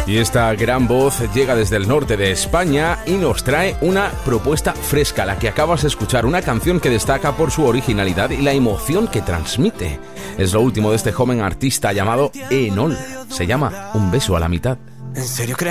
Y esta gran voz llega desde el norte de España y nos trae una propuesta fresca, la que acabas de escuchar, una canción que destaca por su originalidad y la emoción que transmite. Es lo último de este joven artista llamado Enol. Se llama Un beso a la mitad. ¿En serio crees?